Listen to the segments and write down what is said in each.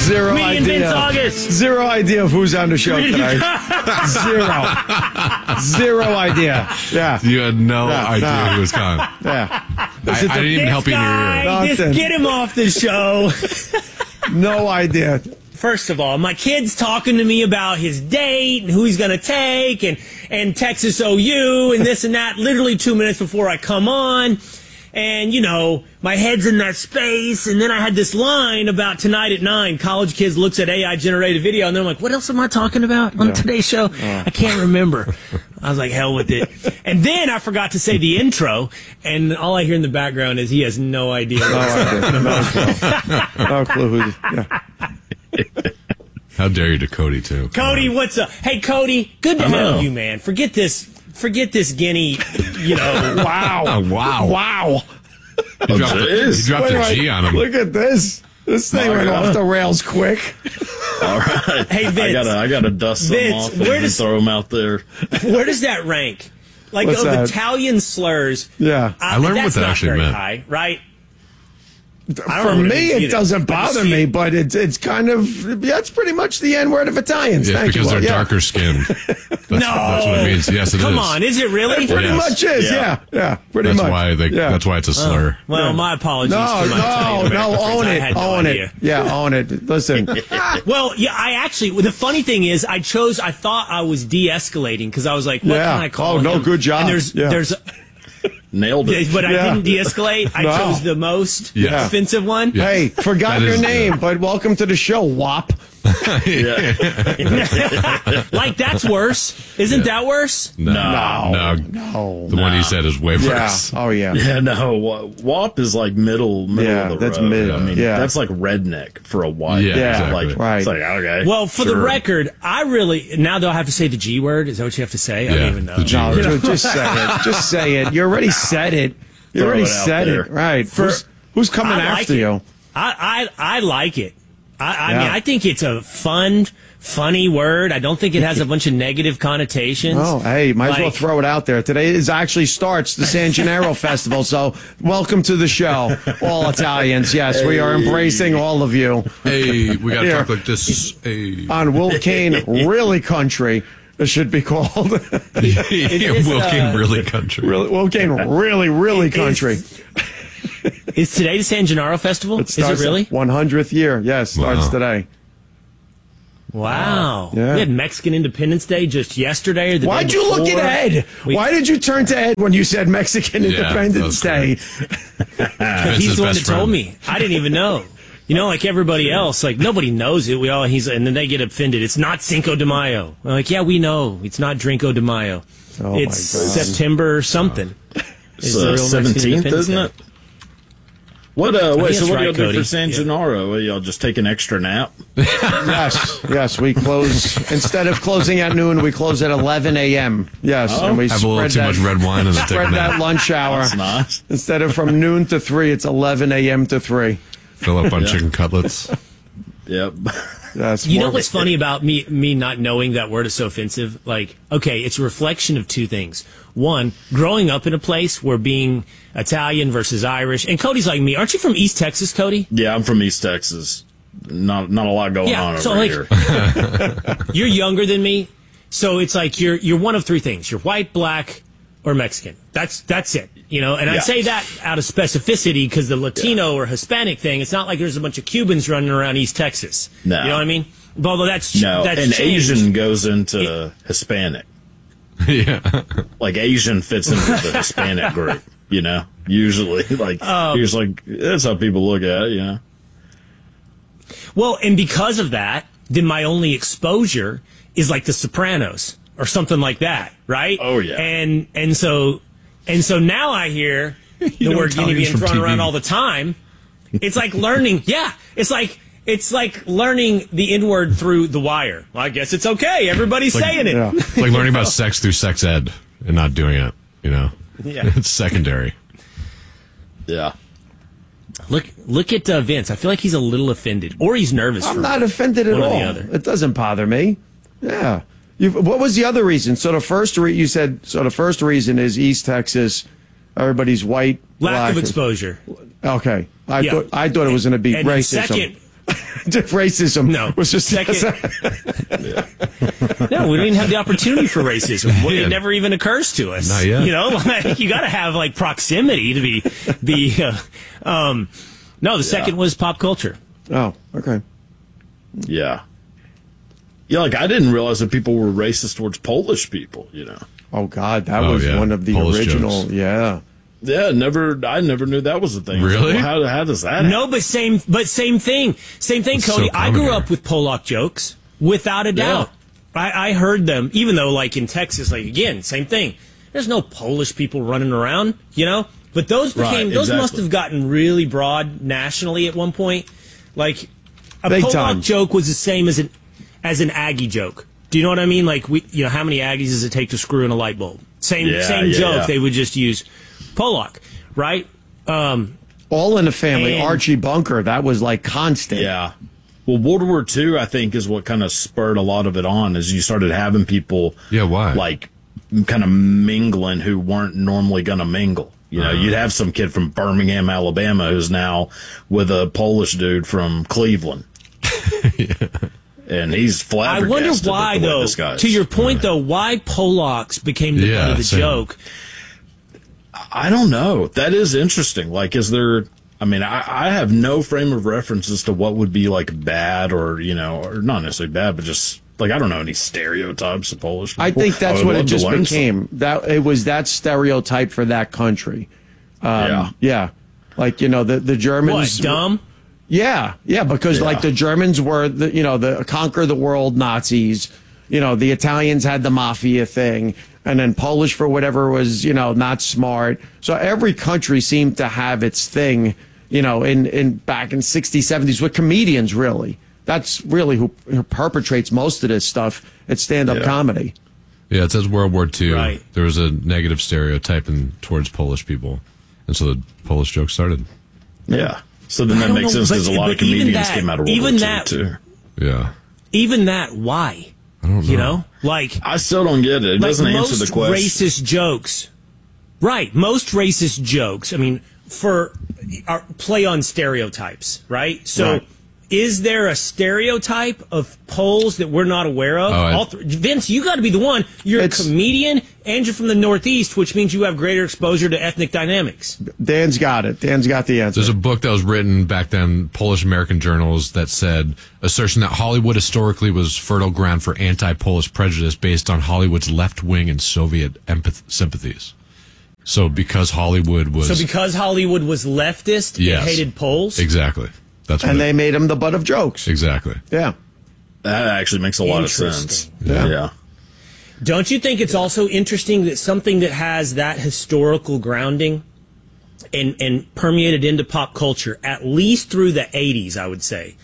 Zero Me and idea. Vince August. Zero idea of who's on the show tonight. Zero idea. Yeah. You had no idea who was coming. Yeah. I didn't even help you in your ear. Just Nothing. get him off the show. No idea. First of all, my kid's talking to me about his date and who he's going to take and Texas OU and this and that literally 2 minutes before I come on. And, you know, my head's in that space. And then I had this line about tonight at 9. College Kids looks at AI-generated video. And then I'm like, what else am I talking about on today's show? I can't remember. I was like, hell with it. And then I forgot to say the intro. And all I hear in the background is he has no idea. No clue who. Yeah. How dare you to Cody, too. Cody, what's up? Hey, Cody, good to have you, man. Forget this Guinea, you know. Oh, wow. Wow. You dropped a G on him. Look at this. This thing went off the rails quick. All right. Hey, Vince. I gotta dust some Vince, off and throw them out there. Where does that rank? Like, What's of that? Italian slurs. Yeah. I learned what that's that not actually very meant. high, right? For me, it doesn't bother me, but it's kind of, it's pretty much the N-word of Italians. Yeah, Thank because you. they're darker skinned. That's what it means. Yes, it is. Come on, is it really? It pretty much is, yeah, pretty That's much. why that's why it's a slur. Well, my apologies to my Italian American friends. own I it, had no own idea. it. Yeah, own it. Listen. Well, yeah, the funny thing is, I thought I was de-escalating because I was like, what can I call him? good job. And there's Nailed it. but I didn't de-escalate. I chose the most offensive one. Yeah. Hey, forgot your name, but welcome to the show, WAP. Like, that's worse. Isn't that worse? No. The one you said is way worse. Oh, yeah. Yeah, no. WAP is like middle of the that's road. mid. I mean, that's like redneck for a white. Yeah, exactly. Like, right. It's like, okay. Well, for the record, now they'll have to say the G word. Is that what you have to say? I don't even know. The G word. No, just say it. Just say it. You already said it. You Throw already it out said there. it. Right. Who's coming I like after it. you? I like it. I mean, I think it's a funny word. I don't think it has a bunch of negative connotations. Oh, hey, might as well throw it out there. Today starts the San Gennaro Festival, so welcome to the show, all Italians. Yes, we are embracing all of you. Hey, we got to Here. talk like this. Hey. On Will Kane Really Country, it should be called. Will Kane Really Country. Will Kane Really Country. Is today the San Gennaro Festival? Is it really? 100th year, yes, starts Wow. today. Wow. Yeah. We had Mexican Independence Day just yesterday or the Why'd day you look before. at Ed? Why did you turn to Ed when you said Mexican Independence Day? He's the one that told me. I didn't even know. You know, like everybody else, like nobody knows it. And then they get offended. It's not Cinco de Mayo. I'm like, yeah, we know. It's not Drinko de Mayo. Oh, It's my God. September something. It's the 17th, isn't it? What? Wait. So what do y'all do for San Gennaro? Y'all just take an extra nap? Yes. We close instead of closing at noon. We close at 11 a.m. Yes, and we Have a little too much red wine and then take a spread that nap. lunch hour. That's nice. Instead of from noon to 3, it's 11 a.m. to 3. Fill up on chicken cutlets. Yep. Yes. You know what's funny about me not knowing that word is so offensive? Like, okay, it's a reflection of two things. One, growing up in a place where being Italian versus Irish, and Cody's like me. Aren't you from East Texas, Cody? Yeah, I'm from East Texas. Not a lot going on over here. You're younger than me, so it's like you're one of three things: you're white, black, or Mexican. That's it. You know, and I say that out of specificity because the Latino or Hispanic thing. It's not like there's a bunch of Cubans running around East Texas. No. You know what I mean? Although that's and changed. Asian goes into Hispanic. Yeah. Like Asian fits into the Hispanic group. You know, usually here's that's how people look at it. You know. Well, and because of that, then my only exposure is like The Sopranos or something like that, right? Oh yeah. And so now I hear the word Guinea being thrown around all the time. It's like learning. Yeah, it's like learning the N-word through The Wire. Well, I guess it's okay. Everybody's saying it. Yeah. It's like learning about sex through sex ed and not doing it, you know? Yeah. It's secondary. Yeah. Look at Vince. I feel like he's a little offended, or he's nervous. I'm not offended at one or all. the other. It doesn't bother me. Yeah. What was the other reason? So the first you said. So the first reason is East Texas. Everybody's white. Lack black. of exposure. Okay. I thought it was going to be And then racism. second, Racism. No. Was just second. No, we don't even have the opportunity for racism. It never even occurs to us. Not yet. You know, like, you got to have like proximity to be. No, the second was pop culture. Oh, okay. Yeah. Yeah, like I didn't realize that people were racist towards Polish people, you know. Oh God, that was one of the Polish original. Jokes. Yeah. Yeah, I never knew that was a thing. Really? Well, how does that happen? No, but same thing. Same thing, it's Cody. So I grew up with Polak jokes, without a doubt. I heard them, even though, like, in Texas, like, again, same thing. There's no Polish people running around, you know? But those must have gotten really broad nationally at one point. Like, a Big Polak time. joke was the same as an Aggie joke. Do you know what I mean? Like, how many Aggies does it take to screw in a light bulb? Same joke. Yeah. They would just use Polak, right? All in the family. Archie Bunker. That was like constant. Yeah. Well, World War II, I think, is what kind of spurred a lot of it on, is you started having people, like, kind of mingling who weren't normally going to mingle. You know, you'd have some kid from Birmingham, Alabama, who's now with a Polish dude from Cleveland. And he's flabbergasted. I wonder why, though. To your point, though, why Polacks became the butt of the joke. I don't know. That is interesting. Like, is there... I mean, I have no frame of reference as to what would be, like, bad or, you know, or not necessarily bad, but just, like, I don't know any stereotypes of Polish people. I think that's what it just became. That it was that stereotype for that country. Yeah. Like, you know, the Germans... What, dumb? Yeah, because, like, the Germans were, the conquer the world Nazis. You know, the Italians had the mafia thing. And then Polish, for whatever, was, not smart. So every country seemed to have its thing, in back in 60s, 70s with comedians, really. That's really who perpetrates most of this stuff. It's stand-up comedy. Yeah, it says World War II. Right. There was a negative stereotype towards Polish people. And so the Polish joke started. Yeah. So then that makes sense because a lot of comedians came out of World War II, too. Yeah. Even that, why? I don't know. You know? Like, I still don't get it. It doesn't answer the question. Most racist jokes. Right. Most racist jokes, I mean, play on stereotypes, right? So, is there a stereotype of Poles that we're not aware of? Vince, you got to be the one. You're a comedian and you're from the Northeast, which means you have greater exposure to ethnic dynamics. Dan's got it. Dan's got the answer. There's a book that was written back then, Polish-American journals, that said, assertion that Hollywood historically was fertile ground for anti-Polish prejudice based on Hollywood's left-wing and Soviet sympathies. So because Hollywood was leftist, it hated Poles? Exactly. And they made him the butt of jokes. Exactly. Yeah. That actually makes a lot of sense. Yeah. Don't you think it's also interesting that something that has that historical grounding and permeated into pop culture, at least through the 80s, I would say,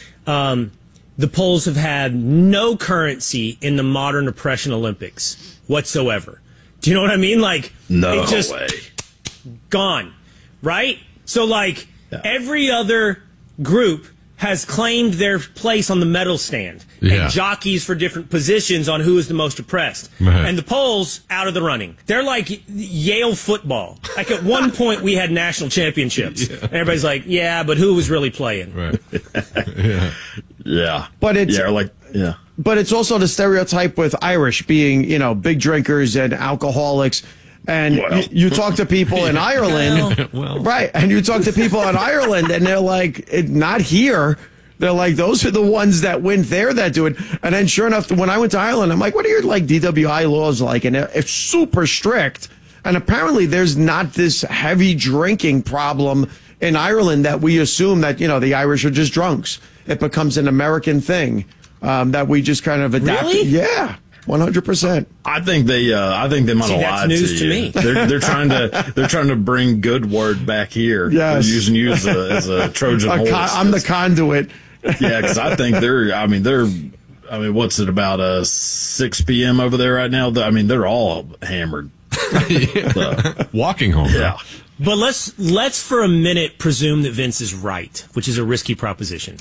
the Poles have had no currency in the modern oppression Olympics whatsoever. Do you know what I mean? Like, no just way. Gone, right? So, like, every other group has claimed their place on the medal stand and jockeys for different positions on who is the most oppressed. And the Poles, out of the running. They're like Yale football. Like, at one point we had national championships. And everybody's like, yeah, but who was really playing? Right. Yeah. But it's... Yeah, But it's also the stereotype with Irish being, big drinkers and alcoholics. And you talk to people in Ireland, right? And you talk to people in Ireland, and they're like, not here. They're like, those are the ones that went there that do it. And then, sure enough, when I went to Ireland, I'm like, what are your DWI laws like? And it's super strict. And apparently, there's not this heavy drinking problem in Ireland that we assume that the Irish are just drunks. It becomes an American thing that we just kind of adapt. Really? Yeah. 100%. I think they might have lied news to you. Me. They're trying to bring good word back here. Yes. They're using you as a Trojan horse. I'm the conduit. Yeah, because I think they're what's it about 6 p.m. over there right now? They're all hammered. Walking home. Yeah. But let's for a minute presume that Vince is right, which is a risky proposition.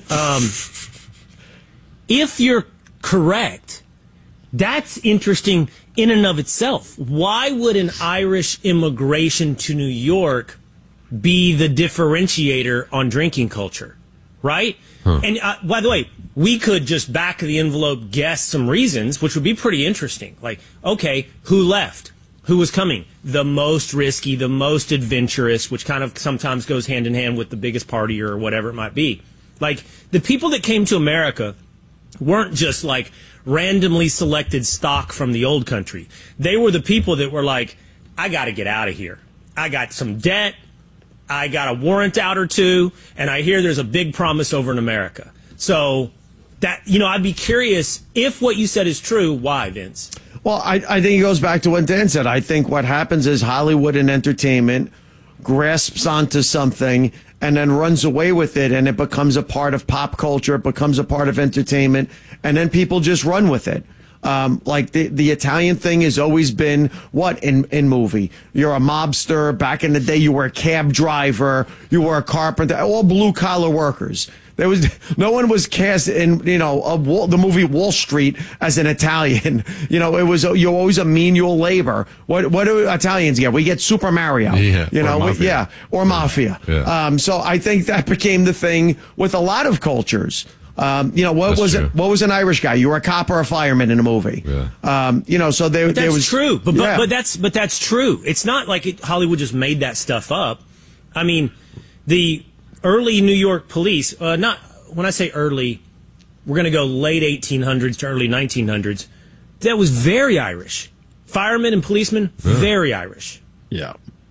If you're correct, that's interesting in and of itself. Why would an Irish immigration to New York be the differentiator on drinking culture? right? And by the way, we could just back of the envelope guess some reasons, which would be pretty interesting. Like, okay, who left? Who was coming? The most risky, the most adventurous, which kind of sometimes goes hand in hand with the biggest party or whatever it might be. Like, the people that came to America weren't just like randomly selected stock from the old country. They were the people that were like, I got to get out of here. I got some debt. I got a warrant out or two, and I hear there's a big promise over in America. So that, I'd be curious if what you said is true. Why, Vince? Well, I think it goes back to what Dan said. I think what happens is Hollywood and entertainment grasps onto something and then runs away with it, and it becomes a part of pop culture, it becomes a part of entertainment, and then people just run with it. Like the Italian thing has always been what in movie? You're a mobster. Back in the day, you were a cab driver. You were a carpenter. All blue collar workers. No one was cast in the movie Wall Street as an Italian. You're always a menial labor. What do Italians get? We get Super Mario. Yeah, or Mafia. Yeah. So I think that became the thing with a lot of cultures. What was an Irish guy? You were a cop or a fireman in a movie. Yeah. So that's was true. But that's true. It's not like Hollywood just made that stuff up. I mean, the early New York police, not when I say early, we're going to go late 1800s to early 1900s. That was very Irish. Firemen and policemen, very Irish. Yeah.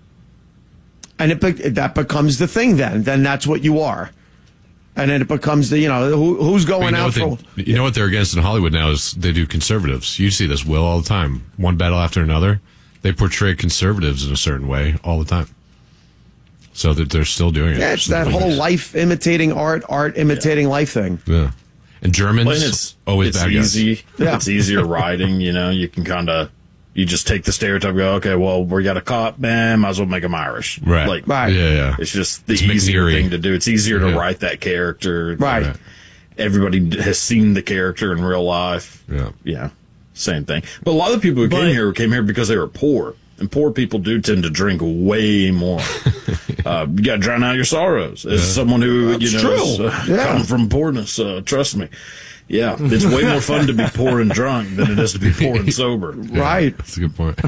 And that becomes the thing then. Then that's what you are. And then it becomes who's going out for. You know what they're against in Hollywood now is they do conservatives. You see this, Will, all the time. One battle after another. They portray conservatives in a certain way all the time. So that they're still doing it. Yeah, it's that whole life imitating art imitating life thing. Yeah. And Germans, always bad guys. Easy. Yeah. It's easier writing, you can you just take the stereotype and go, okay, well, we got a cop, man, might as well make him Irish. Right. Right. Yeah. It's just the easier thing to do. It's easier to write that character. Right. Everybody has seen the character in real life. Yeah. Yeah. Same thing. But a lot of the people who came here because they were poor. And poor people do tend to drink way more. You got to drown out your sorrows. As someone who, come from poorness, trust me. Yeah, it's way more fun to be poor and drunk than it is to be poor and sober. Right. That's a good point.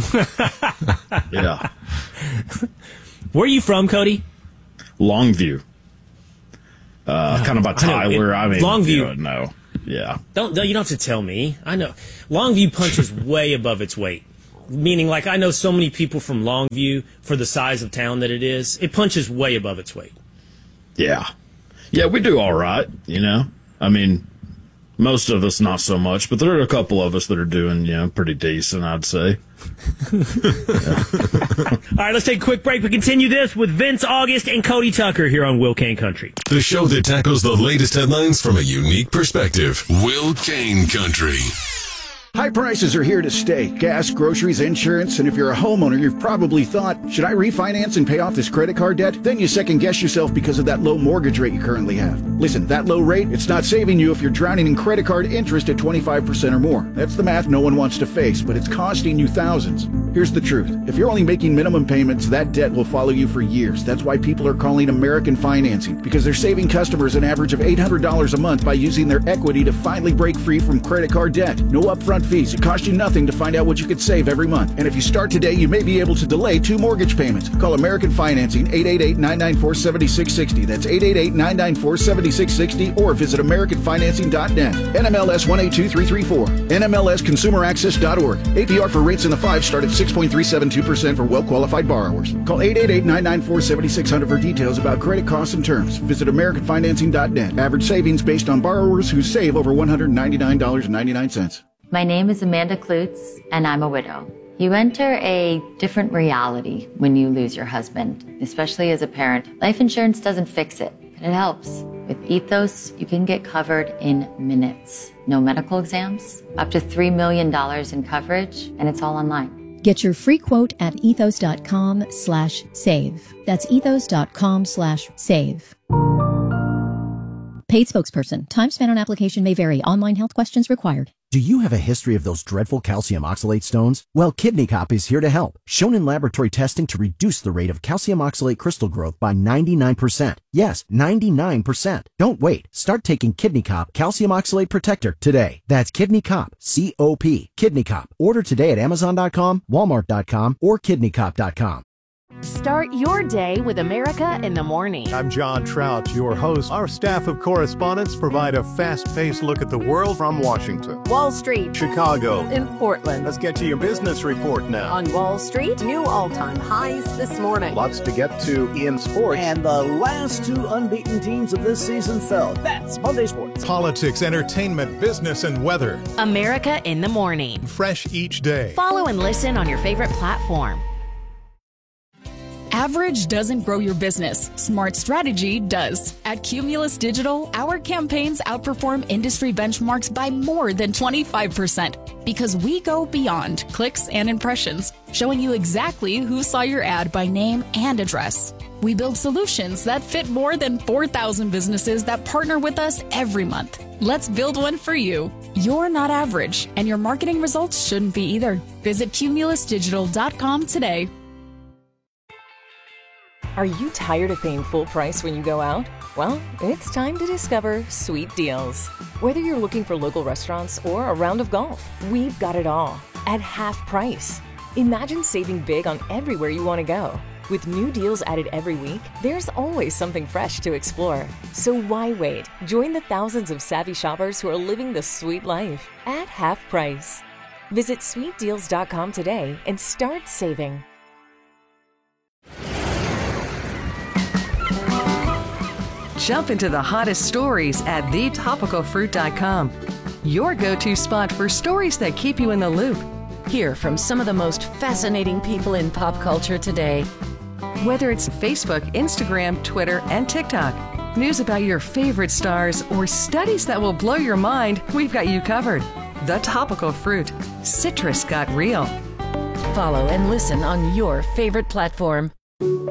Yeah. Where are you from, Cody? Longview. Kind of by Tyler. Longview. No. Yeah. You don't have to tell me. I know. Longview punches way above its weight. Meaning, like, I know so many people from Longview for the size of town that it is. It punches way above its weight. Yeah. Yeah, we do all right, I mean, most of us not so much, but there are a couple of us that are doing, pretty decent, I'd say. All right, let's take a quick break. We continue this with Vince August and Cody Tucker here on Will Kane Country. The show that tackles the latest headlines from a unique perspective. Will Kane Country. High prices are here to stay. Gas, groceries, insurance, and if you're a homeowner, you've probably thought, should I refinance and pay off this credit card debt? Then you second guess yourself because of that low mortgage rate you currently have. Listen, that low rate, it's not saving you if you're drowning in credit card interest at 25% or more. That's the math no one wants to face, but it's costing you thousands. Here's the truth. If you're only making minimum payments, that debt will follow you for years. That's why people are calling American Financing, because they're saving customers an average of $800 a month by using their equity to finally break free from credit card debt. No upfront fees. It costs you nothing to find out what you could save every month. And if you start today, you may be able to delay 2 mortgage payments. Call American Financing, 888-994-7660. That's 888-994-7660, or visit AmericanFinancing.net. NMLS 182334. NMLSConsumerAccess.org. APR for rates in the 5 start at 6.372% for well-qualified borrowers. Call 888-994-7600 for details about credit costs and terms. Visit AmericanFinancing.net. Average savings based on borrowers who save over $199.99. My name is Amanda Klutz, and I'm a widow. You enter a different reality when you lose your husband, especially as a parent. Life insurance doesn't fix it, but it helps. With Ethos, you can get covered in minutes. No medical exams, up to $3 million in coverage, and it's all online. Get your free quote at ethos.com/save. That's ethos.com/save. Paid spokesperson. Time spent on application may vary. Online health questions required. Do you have a history of those dreadful calcium oxalate stones? Well, Kidney Cop is here to help. Shown in laboratory testing to reduce the rate of calcium oxalate crystal growth by 99%. Yes, 99%. Don't wait. Start taking Kidney Cop Calcium Oxalate Protector today. That's Kidney Cop, C-O-P, Kidney Cop. Order today at Amazon.com, Walmart.com, or KidneyCop.com. Start your day with America in the Morning. I'm John Trout, your host. Our staff of correspondents provide a fast-paced look at the world from Washington, Wall Street, Chicago, and Portland. Let's get to your business report now. On Wall Street, new all-time highs this morning. Lots to get to in sports. And the last two unbeaten teams of this season fell. That's Monday Sports. Politics, entertainment, business, and weather. America in the Morning. Fresh each day. Follow and listen on your favorite platform. Average doesn't grow your business. Smart strategy does. At Cumulus Digital, our campaigns outperform industry benchmarks by more than 25% because we go beyond clicks and impressions, showing you exactly who saw your ad by name and address. We build solutions that fit more than 4,000 businesses that partner with us every month. Let's build one for you. You're not average, and your marketing results shouldn't be either. Visit cumulusdigital.com today. Are you tired of paying full price when you go out? Well, it's time to discover Sweet Deals. Whether you're looking for local restaurants or a round of golf, we've got it all at half price. Imagine saving big on everywhere you want to go. With new deals added every week, there's always something fresh to explore. So why wait? Join the thousands of savvy shoppers who are living the sweet life at half price. Visit sweetdeals.com today and start saving. Jump into the hottest stories at thetopicalfruit.com. Your go-to spot for stories that keep you in the loop. Hear from some of the most fascinating people in pop culture today. Whether it's Facebook, Instagram, Twitter, and TikTok, news about your favorite stars, or studies that will blow your mind, we've got you covered. The Topical Fruit. Citrus got real. Follow and listen on your favorite platform.